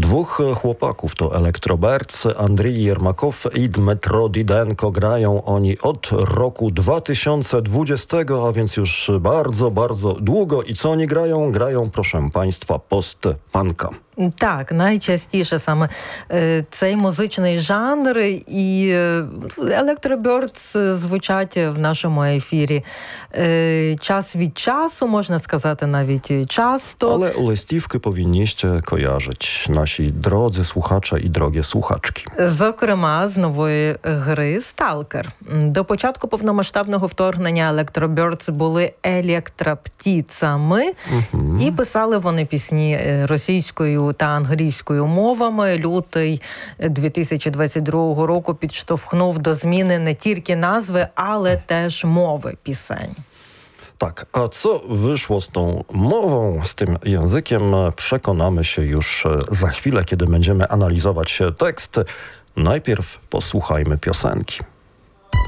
Dwóch chłopaków to Electrobirds, Andrii Jermakow i Dmytro Didenko. Grają oni od roku 2020, a więc już bardzo, bardzo długo. I co oni grają? Grają, proszę Państwa, post-punka. Так, найчастіше саме цей музичний жанр, і Electrobirds звучать в нашому ефірі час від часу, можна сказати, навіть часто. Ale listівки powinniście kojarzyć, nasi drodzy słuchacze i drogie słuchaczki. Зокрема, з нової гри «Сталкер». До початку повномасштабного вторгнення Electrobirds були електроптіцами, і писали вони пісні російською та англійською мовами. Лютий 2022 року підштовхнув до зміни не тільки назви, але теж мови пісень. Tak, a co wyszło z tą mową, z tym językiem, przekonamy się już za chwilę, kiedy będziemy analizować tekst. Najpierw posłuchajmy piosenki.